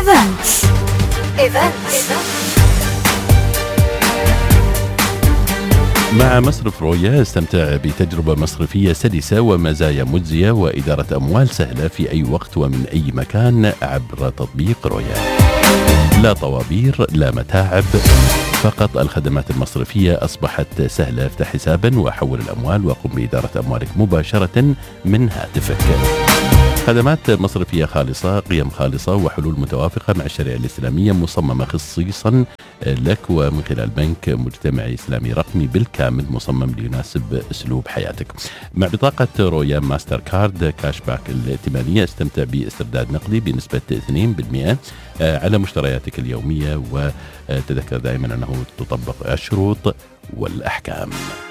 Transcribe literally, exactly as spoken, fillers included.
إيفنتس. إيفنتس. مع مصرف رويا استمتع بتجربة مصرفية سلسة ومزايا مجزية وإدارة أموال سهلة في أي وقت ومن أي مكان عبر تطبيق رويا. لا طوابير، لا متاعب، فقط الخدمات المصرفية أصبحت سهلة. افتح حسابا وحول الأموال وقم بإدارة أموالك مباشرة من هاتفك. خدمات مصرفية خالصة، قيم خالصة وحلول متوافقة مع الشريعة الإسلامية مصممة خصيصا لك ومن خلال بنك مجتمعي إسلامي رقمي بالكامل مصمم ليناسب أسلوب حياتك. مع بطاقة رويا ماستر كارد كاش باك الائتمانية استمتع باسترداد نقدي بنسبة اثنين بالمئة على مشترياتك اليومية، وتذكر دائما أنه تطبق الشروط والأحكام.